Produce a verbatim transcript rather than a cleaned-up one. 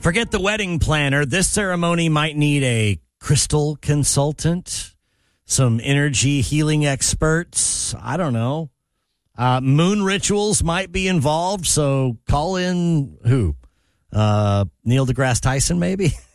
Forget the wedding planner. This ceremony might need a crystal consultant, some energy healing experts. I don't know. Uh, moon rituals might be involved, so call in who? Uh, Neil deGrasse Tyson, maybe?